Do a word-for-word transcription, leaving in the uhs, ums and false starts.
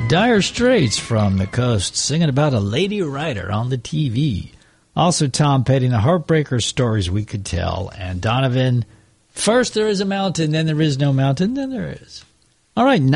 Dire Straits from the coast, singing about a lady writer on the T V. Also Tom Petty, the Heartbreaker Stories We Could Tell. And Donovan, first there is a mountain, then there is no mountain, then there is. All right,